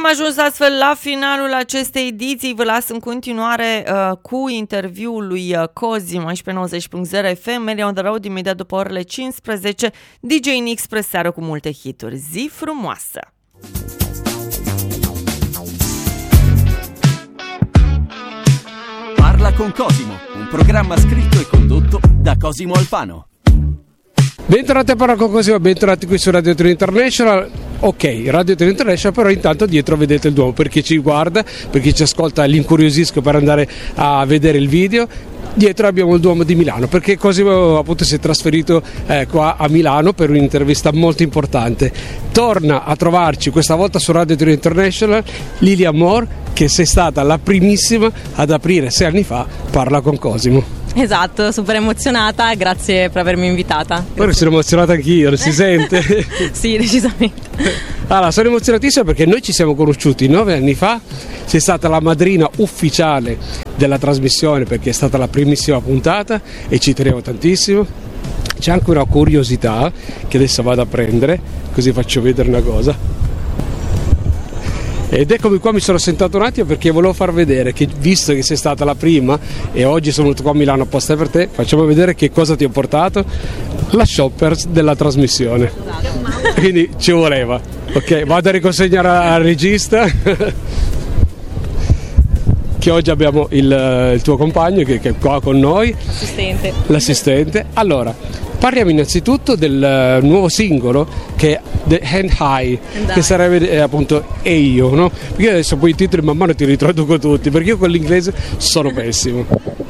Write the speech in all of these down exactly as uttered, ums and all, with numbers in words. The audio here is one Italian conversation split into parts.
Am ajuns astfel la finalul acestei ediții. Vă las în continuare uh, cu interviul lui uh, Cosimo aici pe nouăzeci punct zero F M, Media on the Road, imediat după orele cincisprezece. D J Nix spre seară cu multe hituri. Zi frumoasă! Parla con Cosimo, un programma scritto e condotto da Cosimo Alfano. Bentornati a Parla con Cosimo, bentornati qui su Radio tre International. Ok, Radio tre International, però intanto dietro vedete il Duomo, per chi ci guarda, per chi ci ascolta l'incuriosisco per andare a vedere il video. Dietro abbiamo il Duomo di Milano, perché Cosimo appunto si è trasferito eh, qua a Milano per un'intervista molto importante. Torna a trovarci questa volta su Radio tre International Lilia Moore, che sei stata la primissima ad aprire sei anni fa Parla con Cosimo. Esatto, super emozionata, grazie per avermi invitata. Ora sono emozionata anch'io, si sente? Sì, decisamente. Allora, sono emozionatissima perché noi ci siamo conosciuti nove anni fa, sei stata la madrina ufficiale della trasmissione perché è stata la primissima puntata e ci tenevo tantissimo. C'è anche una curiosità che adesso vado a prendere, così faccio vedere una cosa. Ed eccomi qua, mi sono sentato un attimo perché volevo far vedere che, visto che sei stata la prima e oggi sono venuto qua a Milano apposta per te, facciamo vedere che cosa ti ho portato, la shoppers della trasmissione. Quindi ci voleva. Ok, vado a riconsegnare al regista che oggi abbiamo il, il tuo compagno che, che è qua con noi, l'assistente. l'assistente. Allora, parliamo innanzitutto del uh, nuovo singolo che è The Hand High, And che sarebbe eh, appunto E io, no? Perché io adesso poi i titoli man mano ti ritraduco tutti, perché io con l'inglese sono pessimo.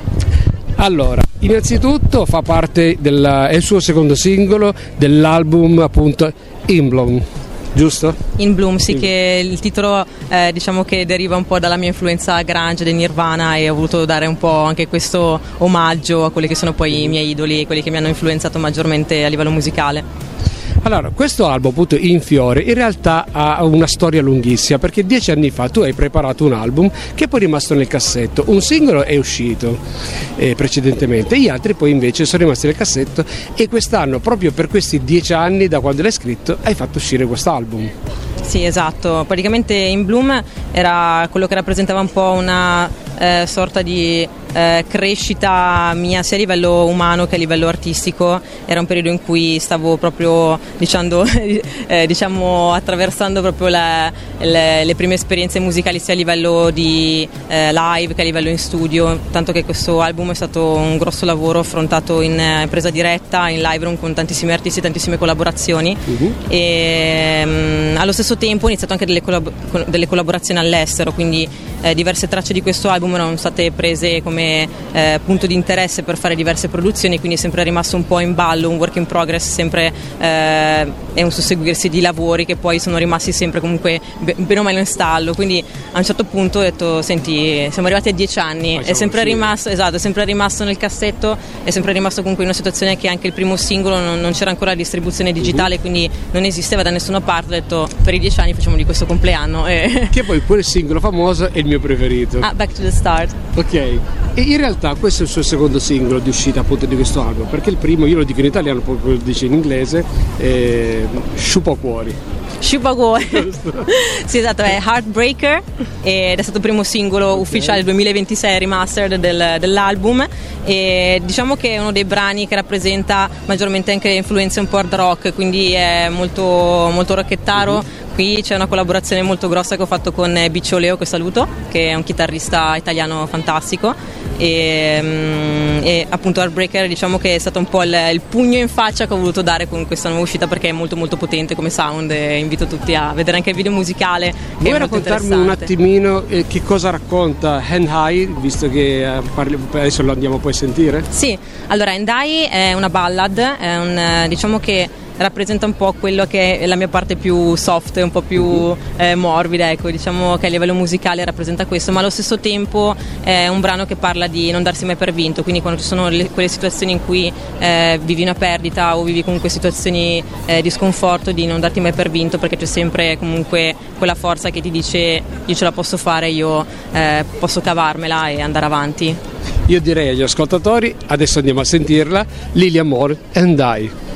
Allora, innanzitutto fa parte del, è il suo secondo singolo dell'album appunto In Bloom, giusto? In Bloom, sì, che il titolo eh, diciamo che deriva un po' dalla mia influenza grunge del Nirvana e ho voluto dare un po' anche questo omaggio a quelli che sono poi i miei idoli, quelli che mi hanno influenzato maggiormente a livello musicale. Allora, questo album appunto In Fiore in realtà ha una storia lunghissima, perché dieci anni fa tu hai preparato un album che poi è rimasto nel cassetto, un singolo è uscito eh, precedentemente, gli altri poi invece sono rimasti nel cassetto e quest'anno, proprio per questi dieci anni da quando l'hai scritto, hai fatto uscire quest'album. Sì, esatto, praticamente In Bloom era quello che rappresentava un po' una eh, sorta di eh, crescita mia sia a livello umano che a livello artistico. Era un periodo in cui stavo proprio diciamo, eh, diciamo attraversando proprio le, le, le prime esperienze musicali sia a livello di eh, live che a livello in studio, tanto che questo album è stato un grosso lavoro affrontato in eh, presa diretta, in live room con tantissimi artisti, tantissime collaborazioni. Uh-huh. E mh, allo stesso tempo ho iniziato anche delle, collab- delle collaborazioni all'estero, quindi eh, diverse tracce di questo album erano state prese come eh, punto di interesse per fare diverse produzioni, quindi è sempre rimasto un po' in ballo, un work in progress, sempre eh, è un susseguirsi di lavori che poi sono rimasti sempre comunque bene o male in stallo, quindi a un certo punto ho detto senti, siamo arrivati a dieci anni, è sempre rimasto, esatto, è sempre rimasto nel cassetto, è sempre rimasto comunque in una situazione che anche il primo singolo non, non c'era ancora la distribuzione digitale, uh-huh. quindi non esisteva da nessuna parte, ho detto per i dieci anni facciamo di questo compleanno e... che poi quel singolo famoso è il mio preferito, ah, Back to the Start. Ok, e in realtà questo è il suo secondo singolo di uscita appunto di questo album, perché il primo io lo dico in italiano, poi lo dice in inglese, eh, Sciupa Cuori. Sciupa Cuori. Sì, esatto, è Heartbreaker ed è stato il primo singolo okay. ufficiale duemilaventisei remastered del, dell'album, e diciamo che è uno dei brani che rappresenta maggiormente anche le influenze un po' hard rock, quindi è molto, molto rockettaro. Mm-hmm. Qui c'è una collaborazione molto grossa che ho fatto con Biccio Leo, che saluto, che è un chitarrista italiano fantastico, e, e appunto Heartbreaker diciamo che è stato un po' il, il pugno in faccia che ho voluto dare con questa nuova uscita, perché è molto molto potente come sound e invito tutti a vedere anche il video musicale. Vuoi raccontarmi un attimino eh, che cosa racconta Hand High, visto che eh, parli, adesso lo andiamo poi a sentire? Sì, allora Hand High è una ballad, è un, diciamo che rappresenta un po' quello che è la mia parte più soft, un po' più eh, morbida, ecco, diciamo che a livello musicale rappresenta questo, ma allo stesso tempo è un brano che parla di non darsi mai per vinto, quindi quando ci sono le, quelle situazioni in cui eh, vivi una perdita o vivi comunque situazioni eh, di sconforto, di non darti mai per vinto, perché c'è sempre comunque quella forza che ti dice io ce la posso fare, io eh, posso cavarmela e andare avanti. Io direi agli ascoltatori, adesso andiamo a sentirla, Lilia Moore and I.